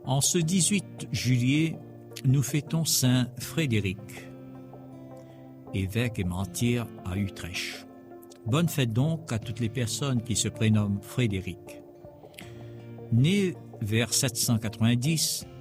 En ce 18 juillet, nous fêtons Saint Frédéric, évêque et martyr à Utrecht. Bonne fête donc à toutes les personnes qui se prénomment Frédéric. Né vers 790,